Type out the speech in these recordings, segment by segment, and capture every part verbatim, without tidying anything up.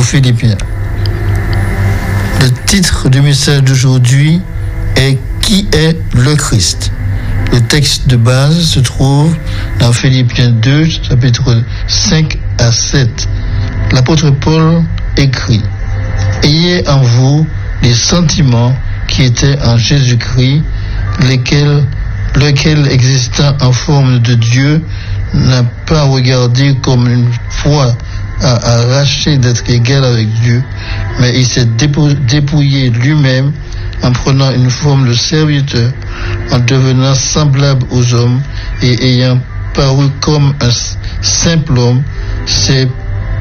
Philippiens. Le titre du message d'aujourd'hui est « Qui est le Christ ?» Le texte de base se trouve dans Philippiens deux, chapitre cinq à sept. L'apôtre Paul écrit « Ayez en vous les sentiments qui étaient en Jésus-Christ, lesquels, lequel existant en forme de Dieu, n'a pas regardé comme une foi à arracher d'être égal avec Dieu, mais il s'est dépouillé lui-même en prenant une forme de serviteur, en devenant semblable aux hommes et ayant paru comme un simple homme, c'est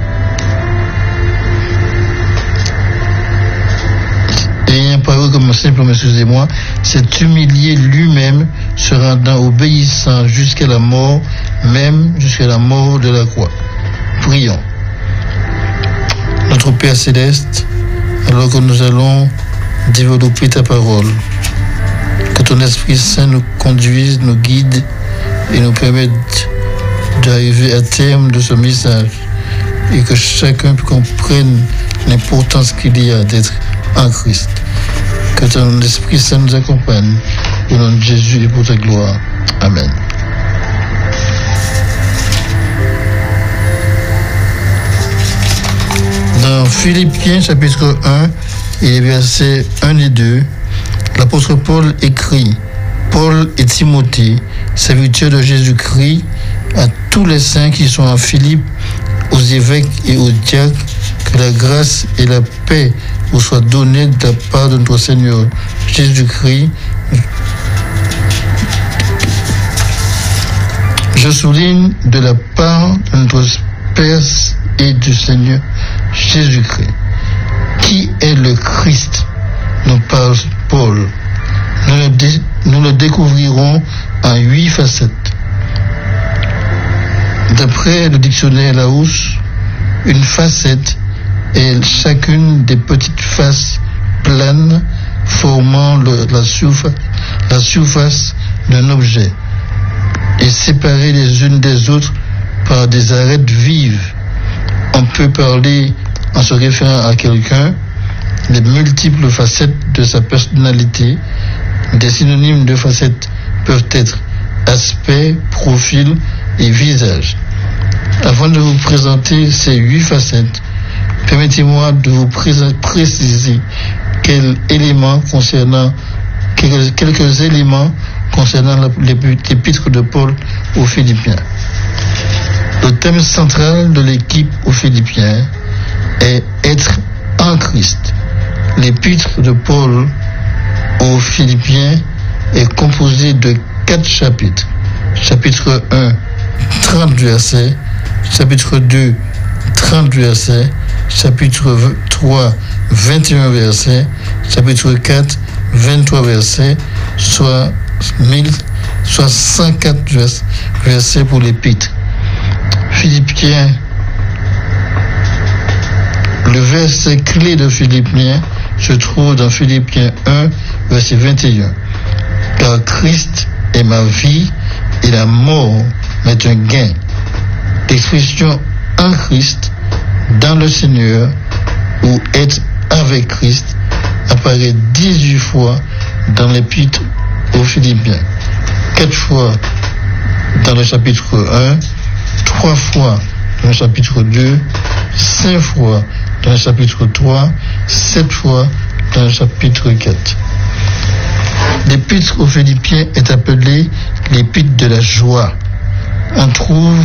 ayant paru comme un simple homme, excusez-moi, s'est humilié lui-même, se rendant obéissant jusqu'à la mort, même jusqu'à la mort de la croix. Prions. Notre Père Céleste, alors que nous allons développer ta parole, que ton Esprit Saint nous conduise, nous guide et nous permette d'arriver à terme de ce message et que chacun comprenne l'importance qu'il y a d'être en Christ. Que ton Esprit Saint nous accompagne au nom de Jésus et pour ta gloire. Amen. Dans Philippiens chapitre un et les versets un et deux, l'apôtre Paul écrit « Paul et Timothée, serviteurs de Jésus-Christ, à tous les saints qui sont en Philippe, aux évêques et aux diacres, que la grâce et la paix vous soient données de la part de notre Seigneur Jésus-Christ. » Je souligne de la part de notre Père et du Seigneur Jésus-Christ. Qui est le Christ? Nous parle Paul. Nous le, dé, nous le découvrirons en huit facettes. D'après le dictionnaire Larousse, une facette est chacune des petites faces planes formant le, la, surfa, la surface d'un objet et séparées les unes des autres par des arêtes vives. On peut parler, en se référant à quelqu'un, des multiples facettes de sa personnalité. Des synonymes de facettes peuvent être aspect, profil et visage. Avant de vous présenter ces huit facettes, permettez-moi de vous préciser quelques éléments concernant, quelques, quelques éléments concernant l'épître de Paul aux Philippiens. Le thème central de l'équipe aux Philippiens est être en Christ. L'épître de Paul aux Philippiens est composé de quatre chapitres. Chapitre un, trente versets. Chapitre deux, trente versets. Chapitre trois, vingt et un versets. Chapitre quatre, vingt-trois versets, soit mille, soit cent quatre versets pour l'épître. Philippiens, le verset clé de Philippiens se trouve dans Philippiens un, verset vingt et un. Car Christ est ma vie et la mort m'est un gain. L'expression en Christ, dans le Seigneur, ou être avec Christ, apparaît dix-huit fois dans l'épître aux Philippiens. Quatre fois dans le chapitre un, trois fois dans le chapitre deux, cinq fois dans le chapitre trois, sept fois dans le chapitre quatre. L'épître aux Philippiens est appelée l'épître de la joie. On trouve,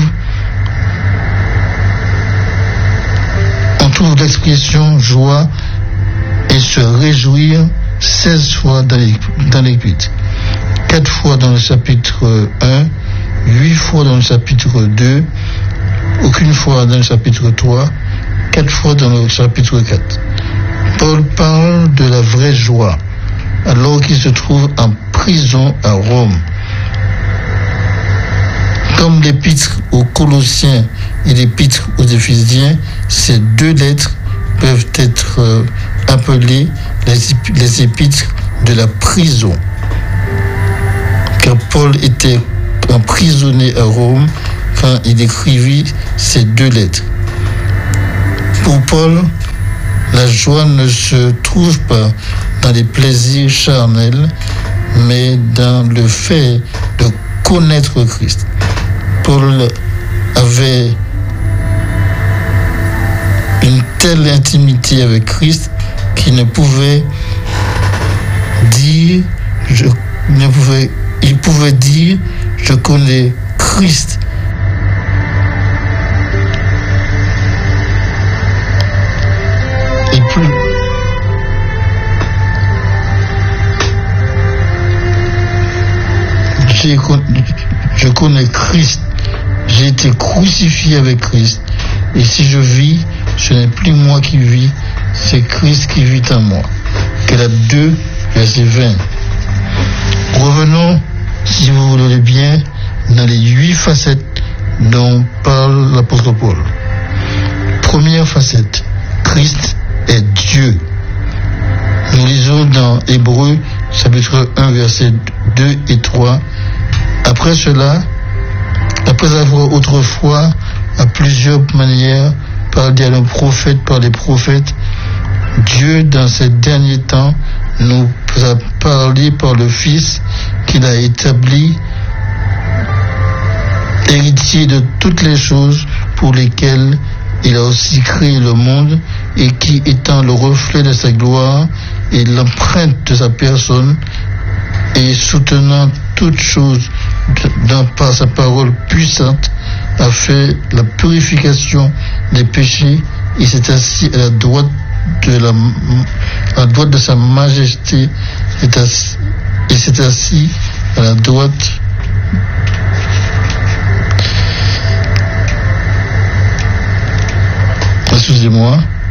on trouve l'expression joie et se réjouir seize fois dans l'épître. Quatre fois dans le chapitre un, huit fois dans le chapitre deux, aucune fois dans le chapitre trois, quatre fois dans le chapitre quatre. Paul parle de la vraie joie alors qu'il se trouve en prison à Rome. Comme l'épître aux Colossiens et l'épître aux Éphésiens, ces deux lettres peuvent être euh, appelées les, les épîtres de la prison. Car Paul était emprisonné à Rome quand il écrivit ces deux lettres. Pour Paul, La joie ne se trouve pas dans les plaisirs charnels, mais dans le fait de connaître Christ. Paul avait une telle intimité avec Christ qu'il ne pouvait dire, je ne pouvais, il pouvait dire, je connais Christ. Et plus, j'ai, je connais Christ. J'ai été crucifié avec Christ. Et si je vis, ce n'est plus moi qui vis, c'est Christ qui vit en moi. Galates deux, verset vingt. Revenons, si vous voulez bien, dans les huit facettes dont parle l'apôtre Paul. Première facette, Christ est Dieu. Nous lisons dans Hébreux, chapitre un, versets deux et trois. Après cela, après avoir autrefois, à plusieurs manières, parlé à nos prophètes par les prophètes, Dieu, dans ces derniers temps, nous a parlé par le Fils qu'il a établi, héritier de toutes les choses pour lesquelles il a aussi créé le monde, et qui, étant le reflet de sa gloire et l'empreinte de sa personne, et soutenant toutes choses dans, par sa parole puissante, a fait la purification des péchés et s'est assis à la droite de la, à la droite de sa majesté, est assis, et s'est assis à la droite excusez-moi